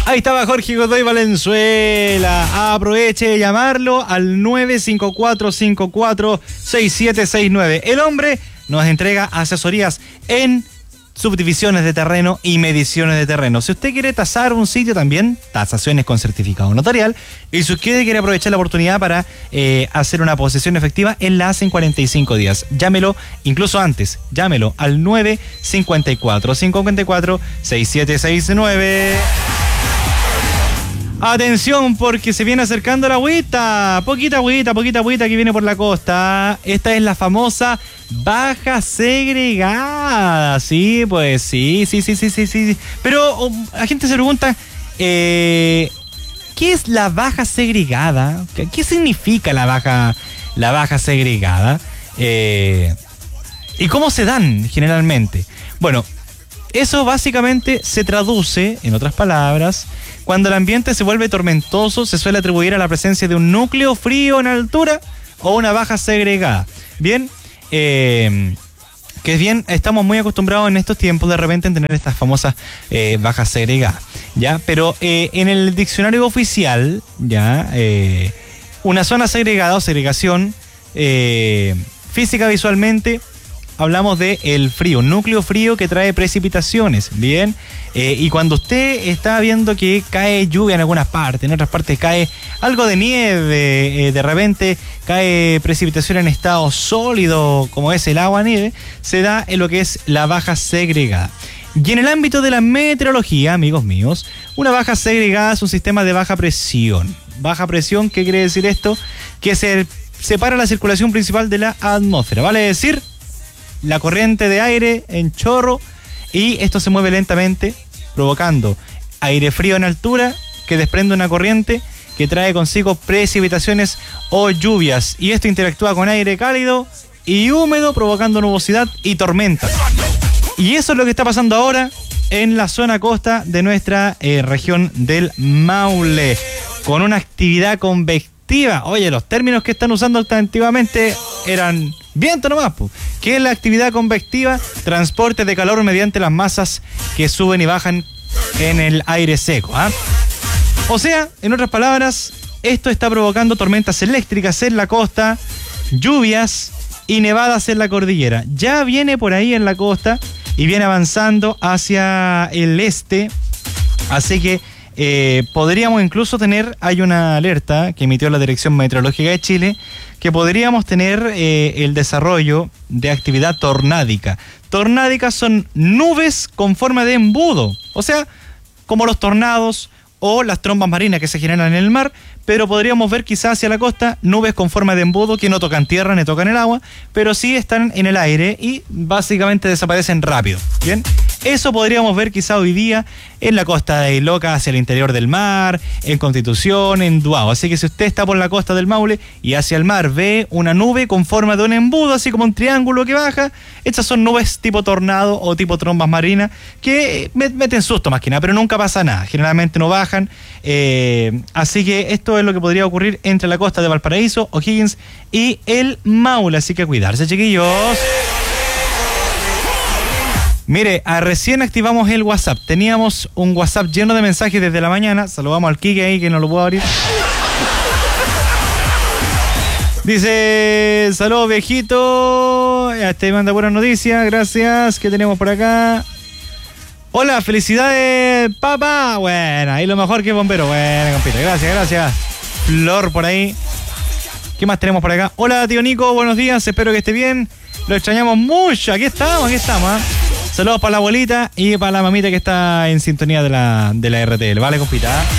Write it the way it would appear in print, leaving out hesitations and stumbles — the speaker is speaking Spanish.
Ahí estaba Jorge Godoy Valenzuela. Aproveche de llamarlo al 954-54-6769. El hombre nos entrega asesorías en subdivisiones de terreno y mediciones de terreno. Si usted quiere tasar un sitio también, tasaciones con certificado notarial, y si usted quiere aprovechar la oportunidad para hacer una posesión efectiva, él la hace en 45 días. Llámelo, incluso antes, llámelo al 954-54-6769. Atención, porque se viene acercando la agüita, poquita agüita que viene por la costa. Esta es la famosa baja segregada. Sí, pues sí. Pero la gente se pregunta, ¿qué es la baja segregada? ¿Qué significa la baja segregada? ¿Y cómo se dan generalmente? Bueno, eso básicamente se traduce, en otras palabras, cuando el ambiente se vuelve tormentoso, se suele atribuir a la presencia de un núcleo frío en altura o una baja segregada. Bien, que es bien, estamos muy acostumbrados en estos tiempos de repente en tener estas famosas bajas segregadas, ¿ya? Pero en el diccionario oficial, ¿ya? Una zona segregada o segregación física visualmente, hablamos de el frío, núcleo frío que trae precipitaciones, ¿bien? Y cuando usted está viendo que cae lluvia en algunas partes, en otras partes cae algo de nieve, de repente cae precipitación en estado sólido, como es el agua-nieve, se da en lo que es la baja segregada. Y en el ámbito de la meteorología, amigos míos, una baja segregada es un sistema de baja presión. Baja presión, ¿qué quiere decir esto? Que se separa la circulación principal de la atmósfera, vale decir, la corriente de aire en chorro, y esto se mueve lentamente, provocando aire frío en altura que desprende una corriente que trae consigo precipitaciones o lluvias, y esto interactúa con aire cálido y húmedo, provocando nubosidad y tormentas. Y eso es lo que está pasando ahora en la zona costa de nuestra región del Maule, con una actividad convectiva. Oye, los términos que están usando activamente eran viento nomás, que es la actividad convectiva, transporte de calor mediante las masas que suben y bajan en el aire seco. O sea, en otras palabras, esto está provocando tormentas eléctricas en la costa, lluvias y nevadas en la cordillera. Ya viene por ahí en la costa y viene avanzando hacia el este, así que podríamos incluso tener, hay una alerta que emitió la Dirección Meteorológica de Chile, que podríamos tener el desarrollo de actividad tornádica. Tornádicas son nubes con forma de embudo, o sea, como los tornados o las trombas marinas que se generan en el mar, pero podríamos ver quizás hacia la costa nubes con forma de embudo que no tocan tierra ni tocan el agua, pero sí están en el aire y básicamente desaparecen rápido. Bien, eso podríamos ver quizá hoy día en la costa de Iloca hacia el interior del mar, en Constitución, en Duao. Así que si usted está por la costa del Maule y hacia el mar ve una nube con forma de un embudo, así como un triángulo que baja, estas son nubes tipo tornado o tipo trombas marinas que meten susto más que nada, pero nunca pasa nada, generalmente no bajan. Así que esto es lo que podría ocurrir entre la costa de Valparaíso, O'Higgins y el Maule, así que cuidarse, chiquillos. Mire, recién activamos el WhatsApp. Teníamos un WhatsApp lleno de mensajes desde la mañana. Saludamos al Kike ahí que no lo puedo abrir. Dice, saludos viejito. Te manda buenas noticias, gracias. ¿Qué tenemos por acá? Hola, felicidades, papá. Bueno, ahí lo mejor que bombero. Bueno, compita, gracias. Flor por ahí. ¿Qué más tenemos por acá? Hola, tío Nico, buenos días, espero que esté bien. Lo extrañamos mucho, aquí estamos. Saludos para la abuelita y para la mamita que está en sintonía de la RTL. Vale, compita.